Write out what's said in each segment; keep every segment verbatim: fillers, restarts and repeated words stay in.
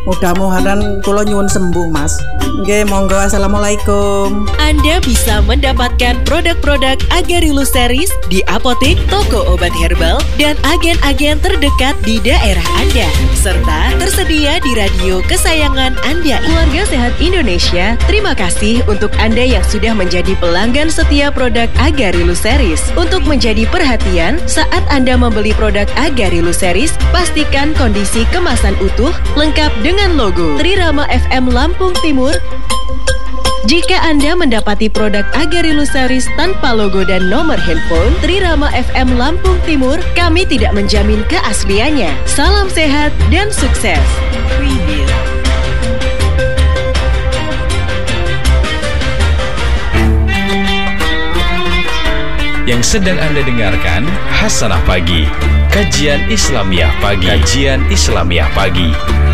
Mudah-mudahan kula nyuwun sembuh, Mas. Nggih, monggo. Assalamualaikum. Anda bisa mendapatkan produk-produk Agarilus Series di apotek, toko obat herbal, dan agen-agen terdekat di daerah Anda. Serta tersedia di radio kesayangan Anda. Keluarga Sehat Indonesia, terima kasih untuk Anda yang sudah menjadi pelanggan setia produk Agarilus Series. Untuk menjadi perhatian, saat Anda membeli produk Agarilus Series, pastikan kondisi kemasan utuh, lengkap dengan logo Trirama F M Lampung Timur. Jika Anda mendapati produk Agarilus Series tanpa logo dan nomor handphone Trirama F M Lampung Timur, kami tidak menjamin keasliannya. Salam sehat dan sukses. Preview. Yang sedang Anda dengarkan Hasanah Pagi, Kajian Islamiyah Pagi. Kajian Islamiyah Pagi.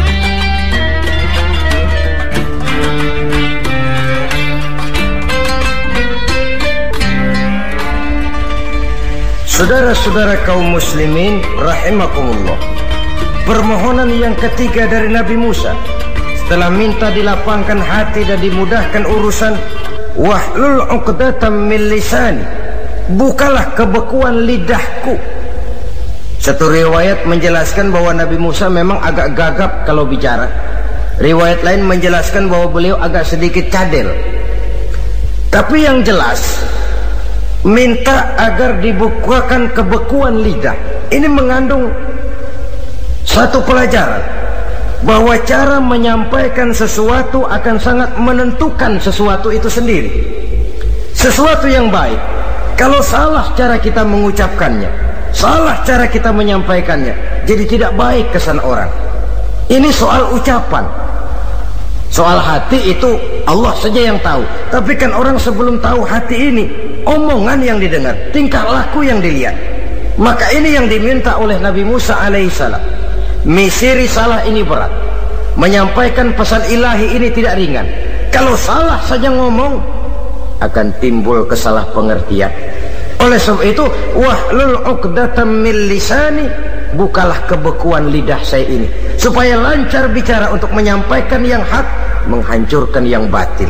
Saudara-saudara kaum muslimin rahimakumullah, permohonan yang ketiga dari Nabi Musa setelah minta dilapangkan hati dan dimudahkan urusan, wahlul 'uqdatam min lisani, bukalah kebekuan lidahku. Satu riwayat menjelaskan bahwa Nabi Musa memang agak gagap kalau bicara. Riwayat lain menjelaskan bahwa beliau agak sedikit cadel. Tapi yang jelas, minta agar dibukakan kebekuan lidah. Ini mengandung satu pelajaran, bahwa cara menyampaikan sesuatu akan sangat menentukan sesuatu itu sendiri. Sesuatu yang baik, kalau salah cara kita mengucapkannya, salah cara kita menyampaikannya, jadi tidak baik kesan orang. Ini soal ucapan. Soal hati itu Allah saja yang tahu. Tapi kan orang sebelum tahu hati ini, omongan yang didengar, tingkah laku yang dilihat. Maka ini yang diminta oleh Nabi Musa alaihissalam. Misi risalah ini berat, menyampaikan pesan ilahi ini tidak ringan. Kalau salah saja ngomong, akan timbul kesalah pengertian. Oleh sebab itu, wahlul 'uqdatam min lisani, bukalah kebekuan lidah saya ini, supaya lancar bicara untuk menyampaikan yang hak, menghancurkan yang batil.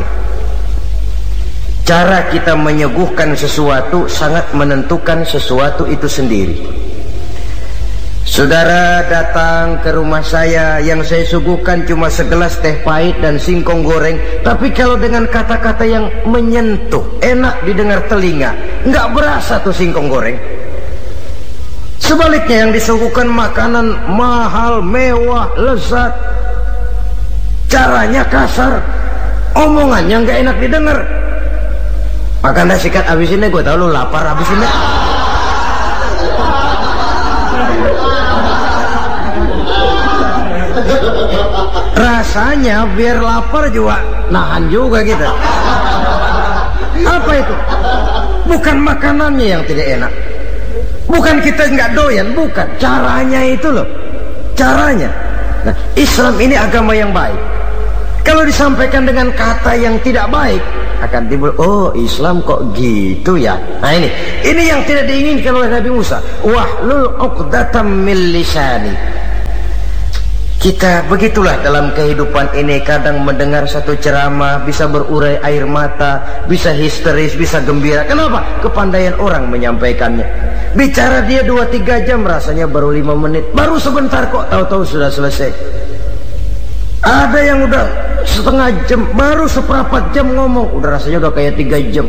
Cara kita menyuguhkan sesuatu sangat menentukan sesuatu itu sendiri. Saudara datang ke rumah saya, yang saya suguhkan cuma segelas teh pahit dan singkong goreng, tapi kalau dengan kata-kata yang menyentuh, enak didengar telinga, nggak berasa tuh singkong goreng. Sebaliknya yang disuguhkan makanan mahal, mewah, lezat, caranya kasar, omongannya nggak enak didengar. Maka anda sikat abis ini, gue tau lu lapar abis ini. Rasanya biar lapar juga nahan juga kita. Apa itu? Bukan makanannya yang tidak enak, bukan kita nggak doyan, bukan, caranya itu loh, caranya. Nah, Islam ini agama yang baik. Kalau disampaikan dengan kata yang tidak baik, akan timbul, oh Islam kok gitu ya. Nah ini, ini yang tidak diinginkan oleh Nabi Musa. Wahlul 'uqdatam min lisani. Kita begitulah dalam kehidupan ini, kadang mendengar satu ceramah bisa berurai air mata, bisa histeris, bisa gembira. Kenapa? Kepandaian orang menyampaikannya. Bicara dia dua tiga jam, rasanya baru lima menit, baru sebentar kok tahu-tahu sudah selesai. Ada yang udah setengah jam, baru seperempat jam ngomong, udah rasanya udah kayak tiga jam.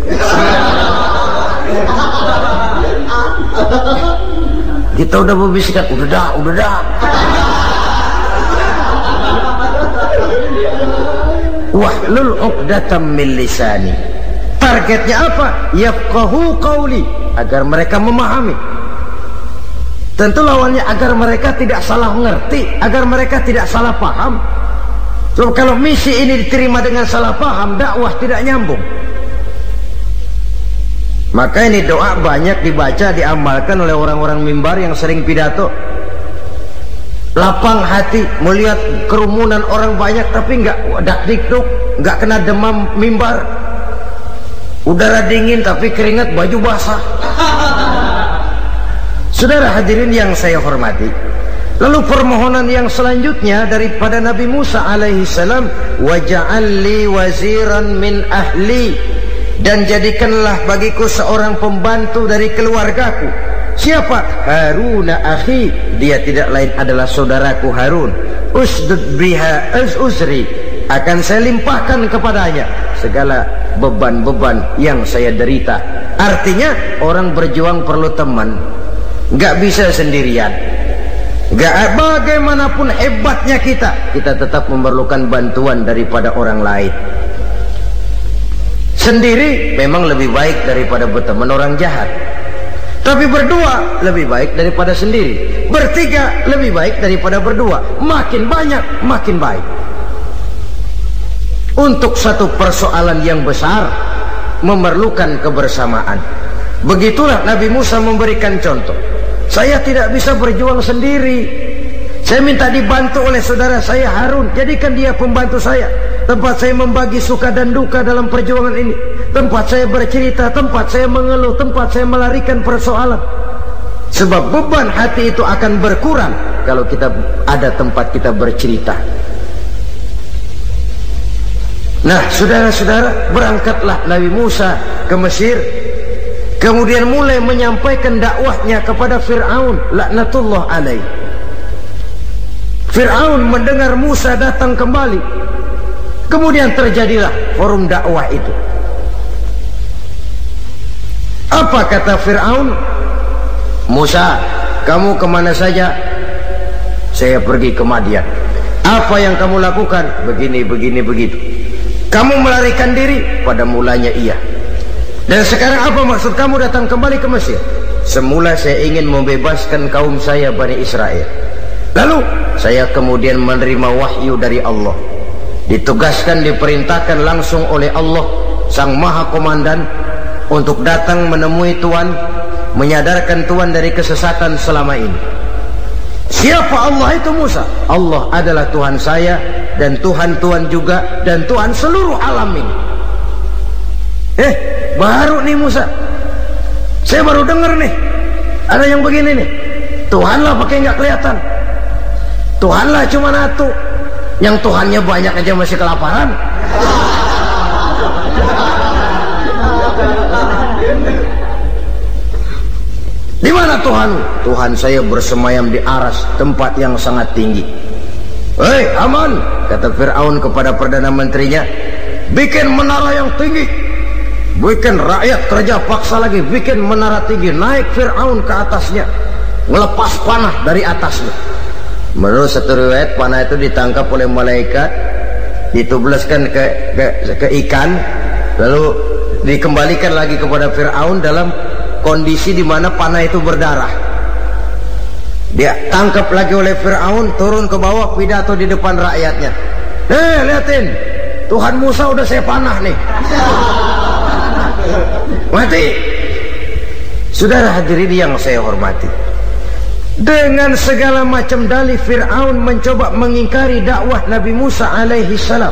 Kita udah membisikkan, udah dah, udah dah. Wahlul 'uqdatam min lisani. Targetnya apa? Yafqahu qauli, agar mereka memahami. Tentu lawannya agar mereka tidak salah mengerti, agar mereka tidak salah paham. So, kalau misi ini diterima dengan salah paham, dakwah tidak nyambung. Maka ini doa banyak dibaca, diamalkan oleh orang-orang mimbar yang sering pidato. Lapang hati melihat kerumunan orang banyak, tapi nggak dak-dikduk, nggak kena demam mimbar. Udara dingin tapi keringat, baju basah. Saudara hadirin yang saya hormati, Lalu permohonan yang selanjutnya daripada Nabi Musa alaihi salam, waj'al li waziran min ahli, dan jadikanlah bagiku seorang pembantu dari keluargaku. Siapa? Harun akhi, dia tidak lain adalah saudaraku Harun. Usdud biha az uzri, akan saya limpahkan kepadanya segala beban-beban yang saya derita. Artinya orang berjuang perlu teman, gak bisa sendirian. Gak bagaimanapun hebatnya kita, kita tetap memerlukan bantuan daripada orang lain. Sendiri memang lebih baik daripada berteman orang jahat, tapi berdua lebih baik daripada sendiri. Bertiga lebih baik daripada berdua. Makin banyak makin baik. Untuk satu persoalan yang besar memerlukan kebersamaan. Begitulah Nabi Musa memberikan contoh. Saya tidak bisa berjuang sendiri, saya minta dibantu oleh saudara saya Harun. Jadikan dia pembantu saya, tempat saya membagi suka dan duka dalam perjuangan ini, tempat saya bercerita, tempat saya mengeluh, tempat saya melarikan persoalan. Sebab beban hati itu akan berkurang kalau kita ada tempat kita bercerita. Nah, saudara-saudara, berangkatlah Nabi Musa ke Mesir. Kemudian mulai menyampaikan dakwahnya kepada Fir'aun laknatullah alaih. Fir'aun mendengar Musa datang kembali. Kemudian terjadilah forum dakwah itu. Apa kata Fir'aun? Musa, kamu kemana saja? Saya pergi ke Madian. Apa yang kamu lakukan? Begini, begini, begitu. Kamu melarikan diri? Pada mulanya iya. Dan sekarang apa maksud kamu datang kembali ke Mesir? Semula saya ingin membebaskan kaum saya Bani Israel. Lalu saya kemudian menerima wahyu dari Allah, ditugaskan, diperintahkan langsung oleh Allah Sang Maha Komandan untuk datang menemui Tuhan, menyadarkan Tuhan dari kesesatan selama ini. Siapa Allah itu Musa? Allah adalah Tuhan saya dan Tuhan Tuhan juga dan Tuhan seluruh alam ini. Eh, baru nih Musa, saya baru dengar nih ada yang begini nih. Tuhanlah pakai nggak kelihatan, Tuhanlah cuma satu, yang Tuhannya banyak aja masih kelaparan. Di mana Tuhan? Tuhan saya bersemayam di aras, tempat yang sangat tinggi. Hei Haman, kata Fir'aun kepada Perdana Menterinya, bikin menara yang tinggi, bikin rakyat kerja paksa lagi, bikin menara tinggi. Naik Fir'aun ke atasnya, ngelepas panah dari atasnya. Menurut satu riwayat, panah itu ditangkap oleh malaikat, ditubleskan ke, ke, ke ikan, lalu dikembalikan lagi kepada Fir'aun dalam kondisi di mana panah itu berdarah. Dia tangkap lagi oleh Fir'aun, turun ke bawah, pidato di depan rakyatnya. Eh, liatin, Tuhan Musa udah saya panah nih. Mati. Saudara hadirin yang saya hormati, dengan segala macam dalih Fir'aun mencoba mengingkari dakwah Nabi Musa alaihi salam.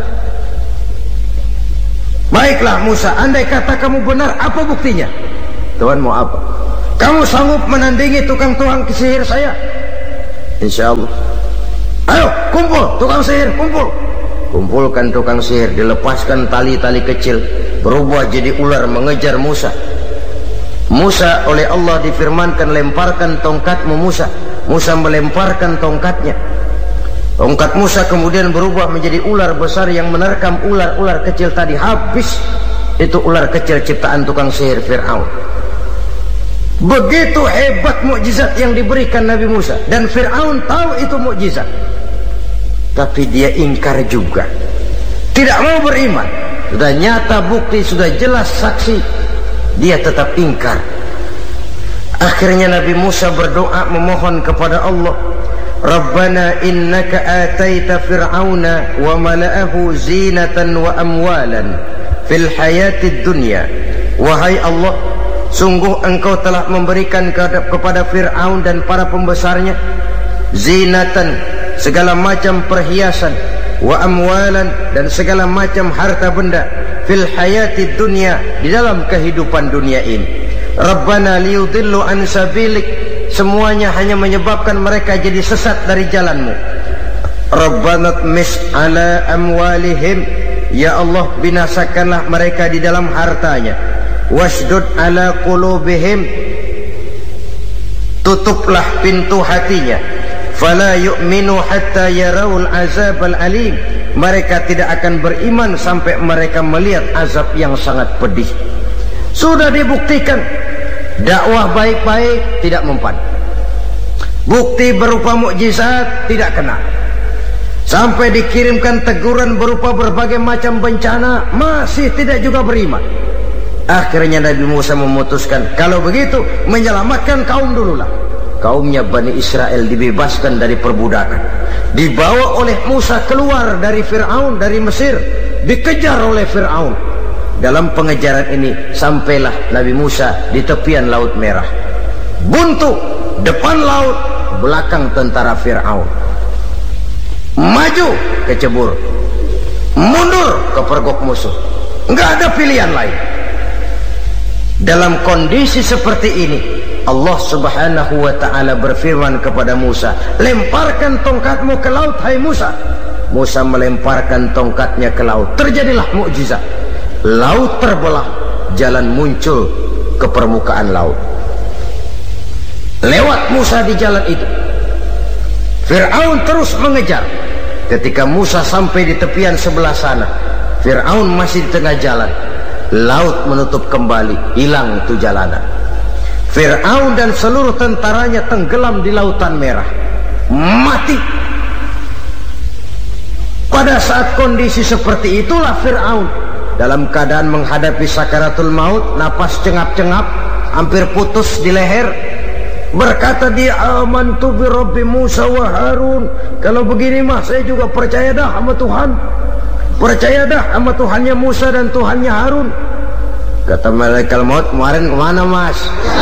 Baiklah Musa, andai kata kamu benar, apa buktinya? Tuhan mau apa? Kamu sanggup menandingi tukang-tukang sihir saya? Insya Allah. Ayo kumpul tukang sihir, kumpul. Kumpulkan tukang sihir, dilepaskan tali-tali kecil, berubah jadi ular mengejar Musa. Musa oleh Allah difirmankan, lemparkan tongkatmu Musa. Musa melemparkan tongkatnya. Tongkat Musa kemudian berubah menjadi ular besar yang menerkam ular-ular kecil tadi. Habis itu ular kecil ciptaan tukang sihir Fir'aun. Begitu hebat mukjizat yang diberikan Nabi Musa, dan Fir'aun tahu itu mukjizat, tapi dia ingkar juga, tidak mau beriman. Sudah nyata bukti, sudah jelas saksi, dia tetap ingkar. Akhirnya Nabi Musa berdoa memohon kepada Allah, Rabbana innaka ataita fir'auna wa mala'ahu zinatan wa amwalan fil hayatid dunya. Wahai Allah, sungguh engkau telah memberikan kepada Fir'aun dan para pembesarnya zinatan, segala macam perhiasan, wa amwalan, dan segala macam harta benda, fil hayati dunia, di dalam kehidupan dunia ini. Rabbana liyudillu an sabilik, semuanya hanya menyebabkan mereka jadi sesat dari jalanmu. Rabbana tmis ala amwalihim, ya Allah binasakanlah mereka di dalam hartanya. Wasdud ala qulubihim, tutuplah pintu hatinya. Fala yu'minu hatta yarawul azabal alim, mereka tidak akan beriman sampai mereka melihat azab yang sangat pedih. Sudah dibuktikan dakwah baik-baik tidak mempan, bukti berupa mukjizat tidak kena, sampai dikirimkan teguran berupa berbagai macam bencana masih tidak juga beriman. Akhirnya Nabi Musa memutuskan kalau begitu menyelamatkan kaum dululah. Kaumnya Bani Israel dibebaskan dari perbudakan, dibawa oleh Musa keluar dari Fir'aun, dari Mesir, dikejar oleh Fir'aun. Dalam pengejaran ini sampailah Nabi Musa di tepian Laut Merah. Buntu, depan laut, belakang tentara Fir'aun. Maju kecebur, mundur kepergok musuh, nggak ada pilihan lain. Dalam kondisi seperti ini, Allah subhanahu wa ta'ala berfirman kepada Musa, lemparkan tongkatmu ke laut, hai Musa. Musa melemparkan tongkatnya ke laut. Terjadilah mukjizat. Laut terbelah, jalan muncul ke permukaan laut. Lewat Musa di jalan itu, Fir'aun terus mengejar. Ketika Musa sampai di tepian sebelah sana, Fir'aun masih di tengah jalan. Laut menutup kembali, hilang itu jalanan. Fir'aun dan seluruh tentaranya tenggelam di Lautan Merah, mati. Pada saat kondisi seperti itulah Fir'aun dalam keadaan menghadapi sakaratul maut, napas cengap-cengap, hampir putus di leher, berkata dia, amantu bi Rabbi Musa wa Harun. Kalau begini mah saya juga percaya dah sama Tuhan, percaya dah sama Tuhannya Musa dan Tuhannya Harun. Kata malaikat maut, kemarin kemana mas?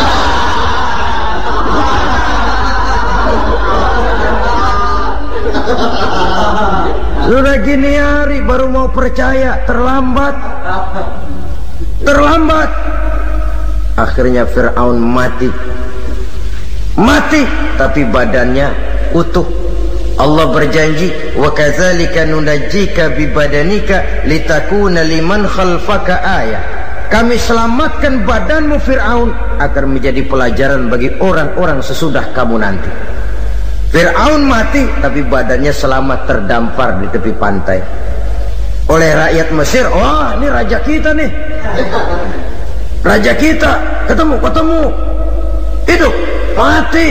Sudah gini hari baru mau percaya, terlambat, terlambat. Akhirnya Fir'aun mati, mati, tapi badannya utuh. Allah berjanji, wa kadzalika nunajjika bi badanika litakuna liman khalfaka ayah. Kami selamatkan badanmu Fir'aun agar menjadi pelajaran bagi orang-orang sesudah kamu nanti. Fir'aun mati, tapi badannya selamat terdampar di tepi pantai oleh rakyat Mesir. Wah, ini raja kita nih, raja kita, ketemu, ketemu, hidup, mati.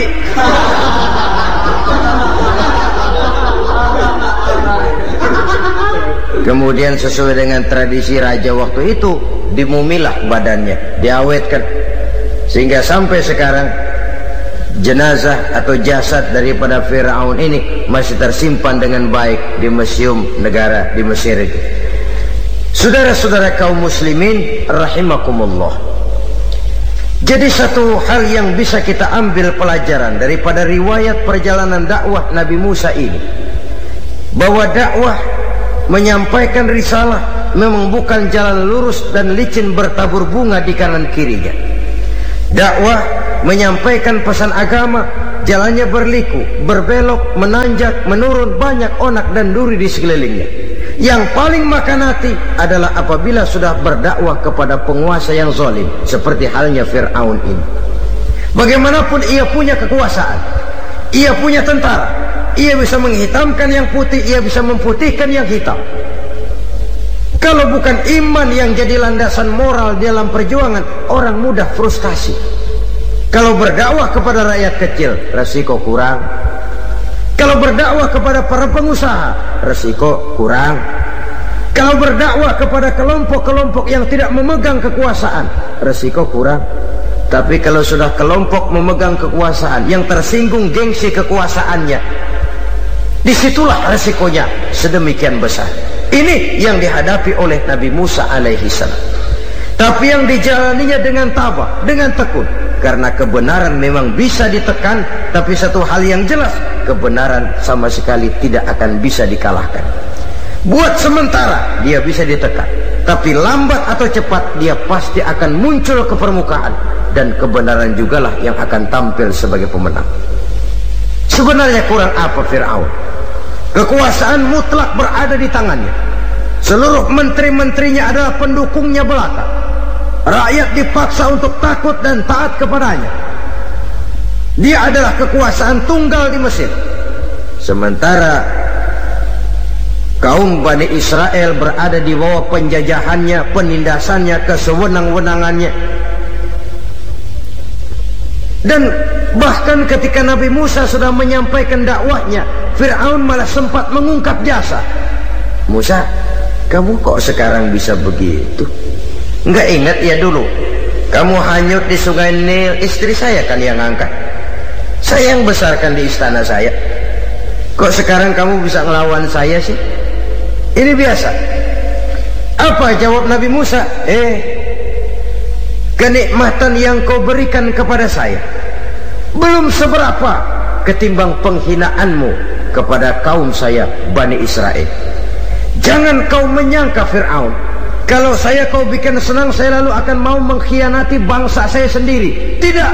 Kemudian sesuai dengan tradisi raja waktu itu, dimumilah badannya, diawetkan, sehingga sampai sekarang jenazah atau jasad daripada Fir'aun ini masih tersimpan dengan baik di museum negara di Mesir itu. Saudara-saudara kaum muslimin rahimakumullah, jadi satu hal yang bisa kita ambil pelajaran daripada riwayat perjalanan dakwah Nabi Musa ini, bahwa dakwah menyampaikan risalah memang bukan jalan lurus dan licin bertabur bunga di kanan kirinya. Dakwah menyampaikan pesan agama, jalannya berliku, berbelok, menanjak, menurun, banyak onak dan duri di sekelilingnya. Yang paling makan hati adalah apabila sudah berdakwah kepada penguasa yang zalim, seperti halnya Fir'aun ini. Bagaimanapun ia punya kekuasaan, ia punya tentara, ia bisa menghitamkan yang putih, ia bisa memutihkan yang hitam. Kalau bukan iman yang jadi landasan moral dalam perjuangan, orang mudah frustasi. Kalau berdakwah kepada rakyat kecil, resiko kurang. Kalau berdakwah kepada para pengusaha, resiko kurang. Kalau berdakwah kepada kelompok-kelompok yang tidak memegang kekuasaan, resiko kurang. Tapi kalau sudah kelompok memegang kekuasaan, yang tersinggung gengsi kekuasaannya, disitulah resikonya sedemikian besar. Ini yang dihadapi oleh Nabi Musa alaihi salam. Tapi yang dijalaninya dengan tabah, dengan tekun. Karena kebenaran memang bisa ditekan, tapi satu hal yang jelas, kebenaran sama sekali tidak akan bisa dikalahkan. Buat sementara dia bisa ditekan, tapi lambat atau cepat dia pasti akan muncul ke permukaan dan kebenaran jugalah yang akan tampil sebagai pemenang. Sebenarnya kurang apa Fir'aun? Kekuasaan mutlak berada di tangannya. Seluruh menteri-menterinya adalah pendukungnya belaka. Rakyat dipaksa untuk takut dan taat kepadanya. Dia adalah kekuasaan tunggal di Mesir. Sementara kaum Bani Israel berada di bawah penjajahannya, penindasannya, kesewenang-wenangannya. Dan bahkan ketika Nabi Musa sudah menyampaikan dakwahnya, Fir'aun malah sempat mengungkap jasa. Musa, kamu kok sekarang bisa begitu? Enggak ingat ya dulu kamu hanyut di sungai Nil, istri saya kan yang angkat, saya yang besarkan di istana saya. Kok sekarang kamu bisa ngelawan saya sih? Ini biasa. Apa jawab Nabi Musa? Eh, kenikmatan yang kau berikan kepada saya belum seberapa ketimbang penghinaanmu kepada kaum saya Bani Israel. Jangan kau menyangka Fir'aun, kalau saya kau bikin senang, saya lalu akan mau mengkhianati bangsa saya sendiri. Tidak.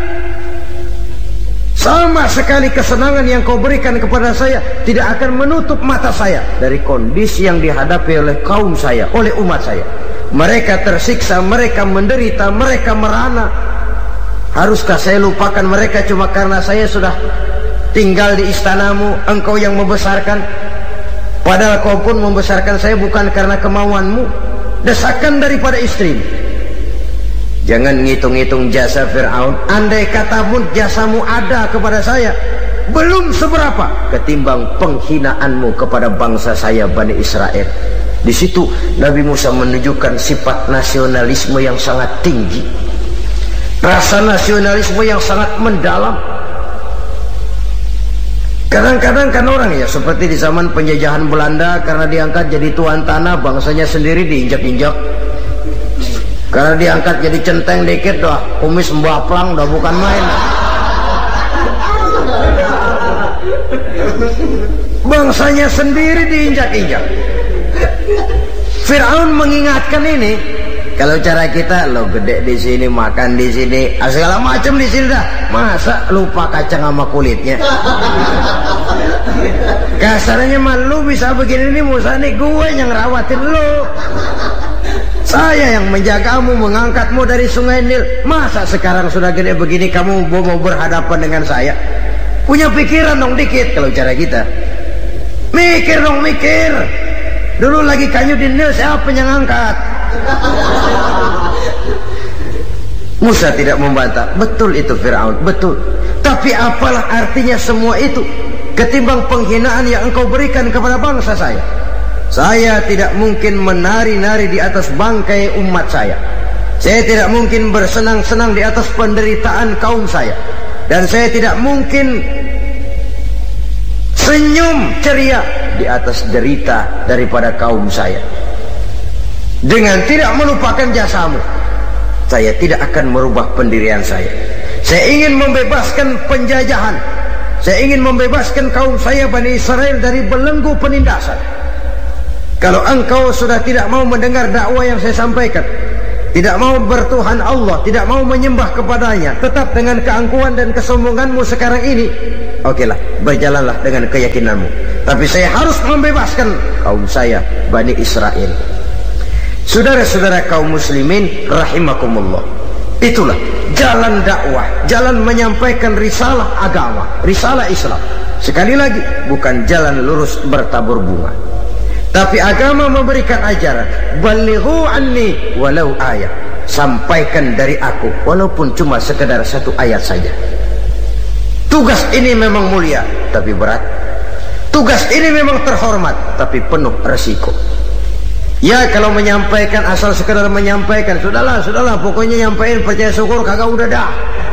Sama sekali kesenangan yang kau berikan kepada saya tidak akan menutup mata saya dari kondisi yang dihadapi oleh kaum saya, oleh umat saya. Mereka tersiksa, mereka menderita, mereka merana. Haruskah saya lupakan mereka cuma karena saya sudah tinggal di istanamu, engkau yang membesarkan? Padahal kau pun membesarkan saya bukan karena kemauanmu, desakan daripada istrimu. Jangan ngitung-ngitung jasa Fir'aun. Andai kata pun jasamu ada kepada saya, belum seberapa ketimbang penghinaanmu kepada bangsa saya Bani Israel. Di situ Nabi Musa menunjukkan sifat nasionalisme yang sangat tinggi, rasa nasionalisme yang sangat mendalam. Kadang-kadang kan orang ya seperti di zaman penjajahan Belanda, karena diangkat jadi tuan tanah, bangsanya sendiri diinjak-injak. Karena diangkat jadi centeng dikit, dah kumis mbaplang, dah bukan main. Bangsanya sendiri diinjak-injak. Fir'aun mengingatkan ini. Kalau cara kita, lo gede di sini, makan di sini, segala macam di sini dah. Masa lupa kacang sama kulitnya? Kasarnya mah lu bisa begini nih Musa, nih gue yang rawatin lu. Saya yang menjagamu, mengangkatmu dari sungai Nil. Masa sekarang sudah gede begini kamu mau berhadapan dengan saya? Punya pikiran dong dikit kalau cara kita. Mikir dong, mikir. Dulu lagi kayu di Nil, siapa yang angkat? Musa tidak membantah. Betul itu Fir'aun, betul. Tapi apalah artinya semua itu ketimbang penghinaan yang engkau berikan kepada bangsa saya? Saya tidak mungkin menari-nari di atas bangkai umat saya. Saya tidak mungkin bersenang-senang di atas penderitaan kaum saya. Dan saya tidak mungkin senyum ceria di atas derita daripada kaum saya. Dengan tidak melupakan jasamu, saya tidak akan merubah pendirian saya. Saya ingin membebaskan penjajahan. Saya ingin membebaskan kaum saya Bani Israel dari belenggu penindasan. Kalau engkau sudah tidak mau mendengar dakwah yang saya sampaikan, tidak mau bertuhan Allah, tidak mau menyembah kepadanya, tetap dengan keangkuhan dan kesombonganmu sekarang ini, okelah, berjalanlah dengan keyakinanmu. Tapi saya harus membebaskan kaum saya Bani Israel. Saudara-saudara kaum muslimin rahimakumullah, itulah jalan dakwah, jalan menyampaikan risalah agama, risalah Islam. Sekali lagi, bukan jalan lurus bertabur bunga, tapi agama memberikan ajaran, balighu anni walau ayat, sampaikan dari aku walaupun cuma sekedar satu ayat saja. Tugas ini memang mulia tapi berat. Tugas ini memang terhormat tapi penuh resiko. Ya kalau menyampaikan asal sekedar menyampaikan, sudahlah, sudahlah, pokoknya nyampein, percaya syukur, kagak udah dah.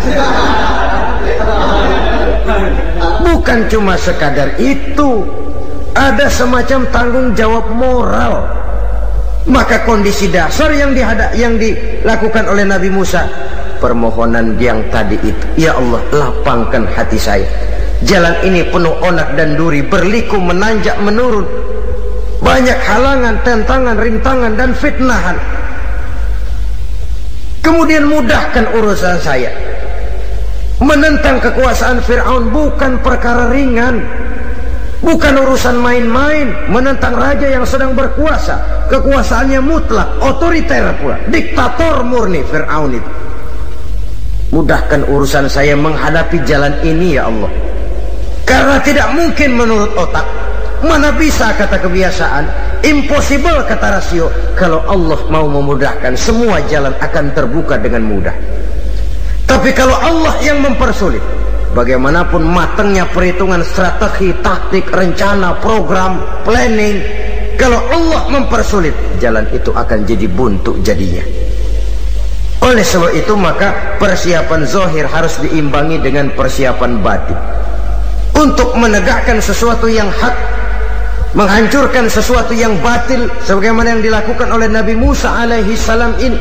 Bukan cuma sekadar itu, ada semacam tanggung jawab moral. Maka kondisi dasar yang dihadap, yang dilakukan oleh Nabi Musa, permohonan yang tadi itu, ya Allah, lapangkan hati saya. Jalan ini penuh onak dan duri, berliku, menanjak, menurun, banyak halangan, tentangan, rintangan dan fitnahan. kemudian mudahkan urusan saya. Menentang kekuasaan Fir'aun bukan perkara ringan, bukan urusan main-main. Menentang raja yang sedang berkuasa, kekuasaannya mutlak, otoriter pula, diktator murni Fir'aun itu. Mudahkan urusan saya menghadapi jalan ini ya Allah, karena tidak mungkin menurut otak. Mana bisa kata kebiasaan, impossible kata rasio. Kalau Allah mau memudahkan, semua jalan akan terbuka dengan mudah. Tapi kalau Allah yang mempersulit, bagaimanapun matangnya perhitungan strategi, taktik, rencana, program, planning, kalau Allah mempersulit, jalan itu akan jadi buntu jadinya. Oleh sebab itu maka persiapan zahir harus diimbangi dengan persiapan batin untuk menegakkan sesuatu yang hak, menghancurkan sesuatu yang batil, sebagaimana yang dilakukan oleh Nabi Musa alaihi salam ini.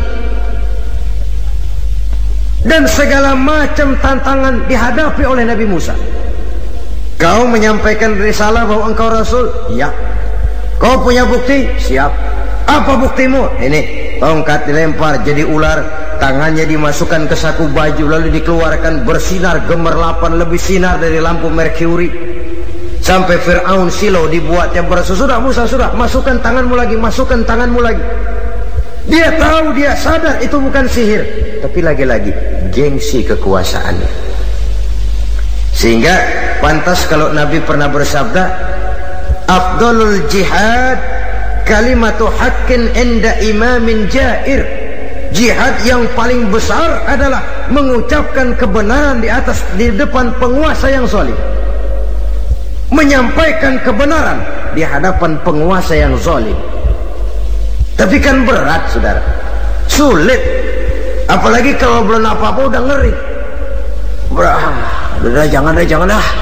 Dan segala macam tantangan dihadapi oleh Nabi Musa. Kau menyampaikan risalah bahwa engkau Rasul? Ya. Kau punya bukti? Siap. Apa buktimu? Ini, tongkat dilempar jadi ular, tangannya dimasukkan ke saku baju, lalu dikeluarkan bersinar gemerlapan, lebih sinar dari lampu merkuri. Sampai Fir'aun silau dibuatnya berasa. Sudah Musa, sudah, masukkan tanganmu lagi, masukkan tanganmu lagi. Dia tahu, dia sadar itu bukan sihir, tapi lagi-lagi gengsi kekuasaannya. Sehingga pantas kalau Nabi pernah bersabda, afdalul jihad kalimatu haqqin inda imamin jair. Jihad yang paling besar adalah mengucapkan kebenaran di atas, di depan penguasa yang zalim. Menyampaikan kebenaran di hadapan penguasa yang zalim. Tapi kan berat saudara, sulit. Apalagi kalau belum apa-apa udah ngeri. Udah, udah jangan deh, jangan dah.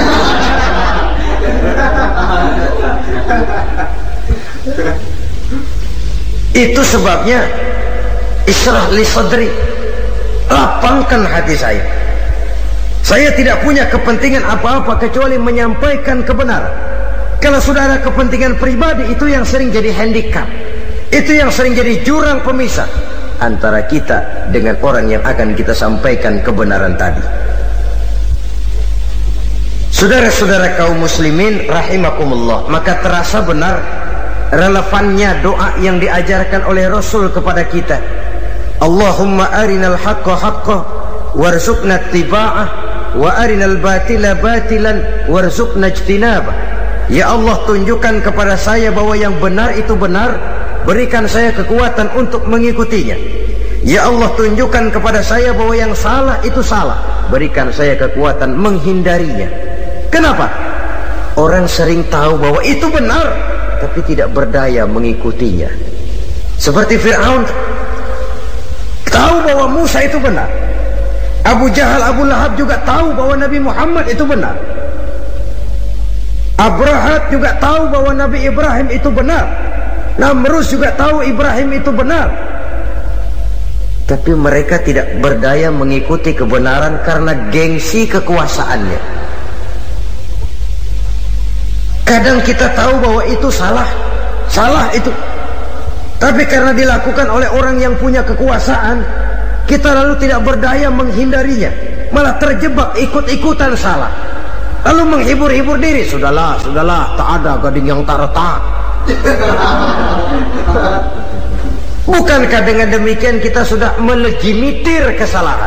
Itu sebabnya Ishrah li sadri, lapangkan hati saya. Saya tidak punya kepentingan apa-apa kecuali menyampaikan kebenaran. Kalau sudah ada kepentingan pribadi, itu yang sering jadi handicap, itu yang sering jadi jurang pemisah antara kita dengan orang yang akan kita sampaikan kebenaran tadi. Saudara-saudara kaum muslimin rahimakumullah, maka terasa benar relevannya doa yang diajarkan oleh Rasul kepada kita. Allahumma arinal haqqa haqqa warzuqna ittiba'ah wa arinal batila batilan warzuqna ijtinabah. Ya Allah, tunjukkan kepada saya bahwa yang benar itu benar, berikan saya kekuatan untuk mengikutinya. Ya Allah, tunjukkan kepada saya bahwa yang salah itu salah, berikan saya kekuatan menghindarinya. Kenapa? Orang sering tahu bahwa itu benar, tapi tidak berdaya mengikutinya. Seperti Fir'aun tahu bahwa Musa itu benar. Abu Jahal, Abu Lahab juga tahu bahwa Nabi Muhammad itu benar. Abrahat juga tahu bahwa Nabi Ibrahim itu benar. Namrus juga tahu Ibrahim itu benar. Tapi mereka tidak berdaya mengikuti kebenaran karena gengsi kekuasaannya. Kadang kita tahu bahwa itu salah, salah itu, tapi karena dilakukan oleh orang yang punya kekuasaan, kita lalu tidak berdaya menghindarinya, malah terjebak ikut-ikutan salah, lalu menghibur-hibur diri. Sudahlah, sudahlah, tak ada gading yang tak retak. Bukankah dengan demikian kita sudah melegimitir kesalahan?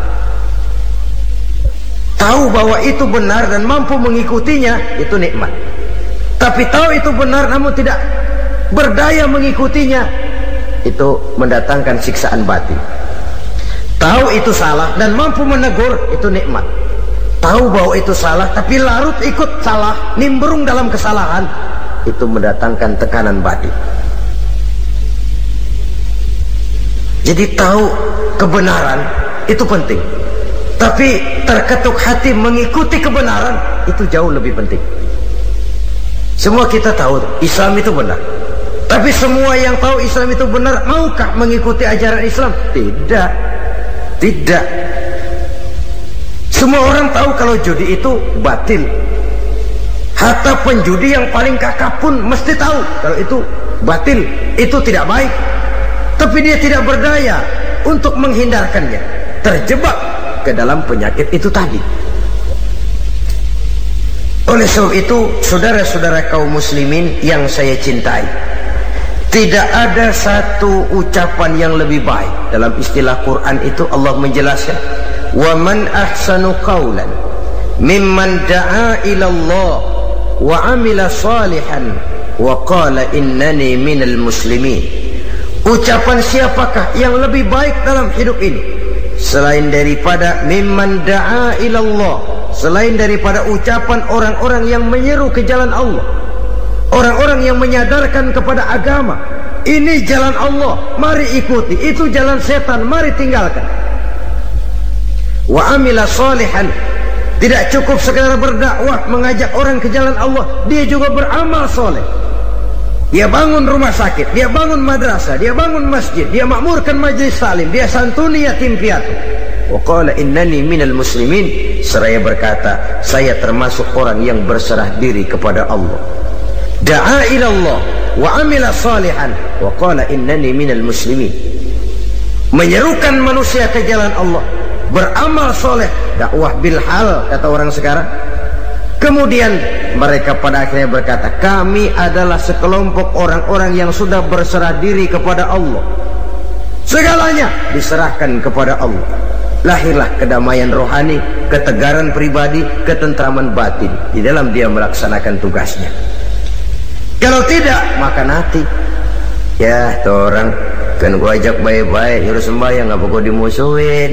Tahu bahwa itu benar dan mampu mengikutinya, itu nikmat. Tapi tahu itu benar namun tidak berdaya mengikutinya, itu mendatangkan siksaan batin. Tahu itu salah dan mampu menegur, itu nikmat. Tahu bahwa itu salah tapi larut ikut salah, nimbrung dalam kesalahan, itu mendatangkan tekanan batin. Jadi tahu kebenaran itu penting, tapi terketuk hati mengikuti kebenaran itu jauh lebih penting. Semua kita tahu Islam itu benar, tapi semua yang tahu Islam itu benar maukah mengikuti ajaran Islam? Tidak, tidak. Semua orang tahu kalau judi itu batil. Hatta penjudi yang paling kakap pun mesti tahu kalau itu batil, itu tidak baik. Tapi dia tidak berdaya untuk menghindarkannya, terjebak ke dalam penyakit itu tadi. Oleh sebab itu, saudara-saudara kaum muslimin yang saya cintai, tidak ada satu ucapan yang lebih baik. Dalam istilah Quran itu Allah menjelaskan, wa man ahsanu qawlan mimman da'a ila Allah wa amila salihan wa qala innani minal muslimin. Ucapan siapakah yang lebih baik dalam hidup ini selain daripada mimman da'a ila Allah, selain daripada ucapan orang-orang yang menyeru ke jalan Allah, orang-orang yang menyadarkan kepada agama. Ini jalan Allah, mari ikuti. Itu jalan setan, mari tinggalkan. Wa amila salihan, tidak cukup sekadar berdakwah mengajak orang ke jalan Allah, dia juga beramal soleh. Dia bangun rumah sakit, dia bangun madrasah, dia bangun masjid, dia makmurkan majlis salim, dia santuni yatim piatu. Wa qala innani minal muslimin, seraya berkata, saya termasuk orang yang berserah diri kepada Allah. Da'a ila Allah wa amila salihan wa qala innani minal muslimin. Menyerukan manusia ke jalan Allah, beramal soleh, dakwah bil hal kata orang sekarang. Kemudian mereka pada akhirnya berkata, kami adalah sekelompok orang-orang yang sudah berserah diri kepada Allah. Segalanya diserahkan kepada Allah. Lahirlah kedamaian rohani, ketegaran pribadi, ketentraman batin di dalam dia melaksanakan tugasnya. Kalau tidak, maka nanti ya tuh orang kan gua ajak baik-baik nyuruh sembahyang, ngapa gua dimusuhin.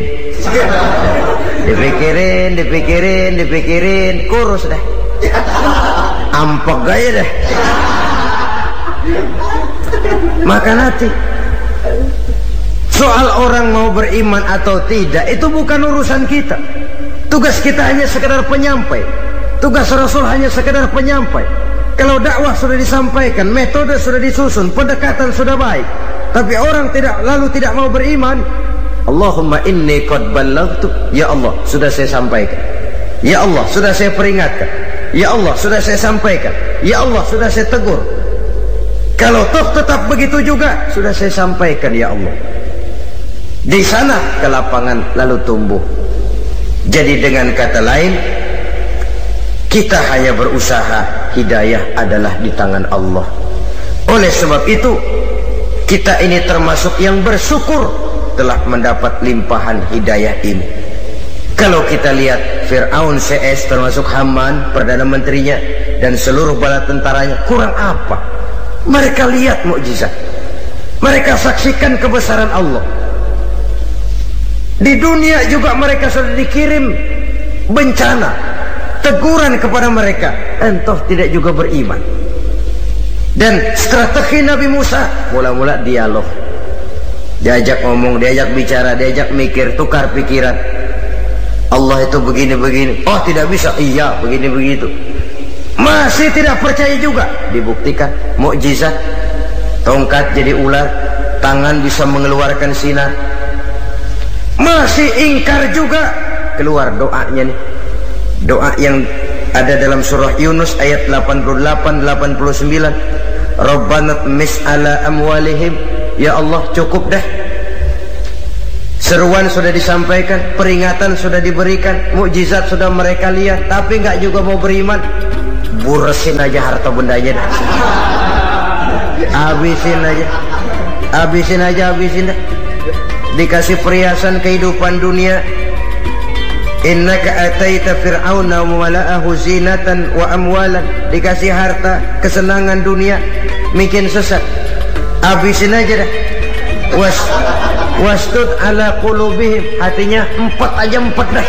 Dipikirin, dipikirin, dipikirin, kurus dah, ampek gaya dah. Maka nanti soal orang mau beriman atau tidak itu bukan urusan kita. Tugas kita hanya sekedar penyampai. Tugas Rasul hanya sekedar penyampai. Kalau dakwah sudah disampaikan, metode sudah disusun, pendekatan sudah baik, tapi orang tidak lalu tidak mau beriman, Allahumma inni qad ballaghtu, ya Allah sudah saya sampaikan, ya Allah sudah saya peringatkan, ya Allah sudah saya sampaikan, ya Allah sudah saya tegur. Kalau toh tetap begitu juga, sudah saya sampaikan ya Allah. Di sana kelapangan lalu tumbuh. Jadi dengan kata lain, kita hanya berusaha, hidayah adalah di tangan Allah. Oleh sebab itu, kita ini termasuk yang bersyukur telah mendapat limpahan hidayah ini. Kalau kita lihat Fir'aun C S termasuk Haman, Perdana Menterinya, dan seluruh bala tentaranya, kurang apa? Mereka lihat mukjizat, mereka saksikan kebesaran Allah. Di dunia juga mereka sudah dikirim bencana, teguran kepada mereka, entah tidak juga beriman. Dan strategi Nabi Musa mula-mula dialog, diajak ngomong, diajak bicara, diajak mikir, tukar pikiran. Allah itu begini-begini, oh tidak bisa, iya begini-begitu. Masih tidak percaya juga, dibuktikan mukjizat, tongkat jadi ular, tangan bisa mengeluarkan sinar. Masih ingkar juga, keluar doanya nih, doa yang ada dalam surah Yunus ayat delapan puluh delapan delapan puluh sembilan. Rabbana tmis ala amwalihim, ya Allah cukup dah. Seruan sudah disampaikan, peringatan sudah diberikan, mukjizat sudah mereka lihat, tapi nggak juga mau beriman. Buresin aja harta bendanya dah, habisin aja, habisin aja, habisin dah. Dikasih perhiasan kehidupan dunia, innaka ataita fir'auna wa mala'ahu zinatan wa amwalan, dikasih harta, kesenangan dunia, bikin sesat, habisin aja dah. Was wastud ala qulubihim, hatinya empat aja empat dah.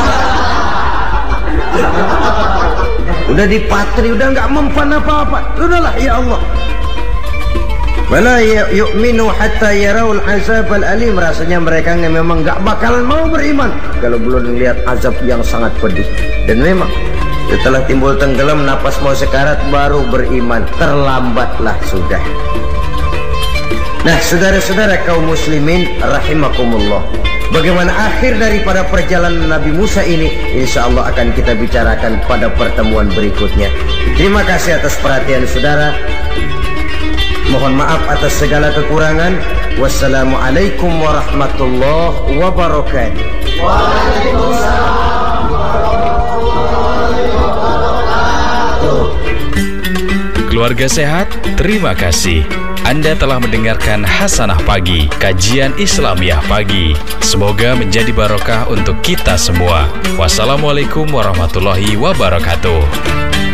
Udah dipatri, udah nggak mempan apa-apa, udahlah ya Allah. Wala yu'minu hatta yaraul azab al-alim, rasanya mereka memang nggak bakalan mau beriman kalau belum melihat azab yang sangat pedih. Dan memang setelah timbul tenggelam, napas mau sekarat, baru beriman, terlambatlah sudah. Nah, saudara-saudara kaum muslimin rahimakumullah, bagaimana akhir daripada perjalanan Nabi Musa ini, insya Allah akan kita bicarakan pada pertemuan berikutnya. Terima kasih atas perhatian saudara. Mohon Mohon maaf atas segala kekurangan. Wassalamualaikum warahmatullahi wabarakatuh. Waalaikumsalam warahmatullahi wabarakatuh. Keluarga sehat, terima kasih. Anda telah mendengarkan Hasanah Pagi, kajian Islamiyah pagi. Semoga menjadi barokah untuk kita semua. Wassalamualaikum warahmatullahi wabarakatuh.